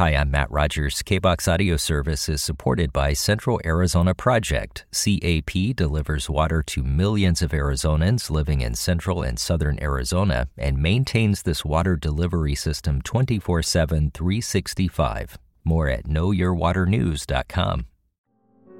Hi, I'm Matt Rogers. KBOX Audio Service is supported by Central Arizona Project. CAP delivers water to millions of Arizonans living in central and southern Arizona and maintains this water delivery system 24/7, 365. More at knowyourwaternews.com.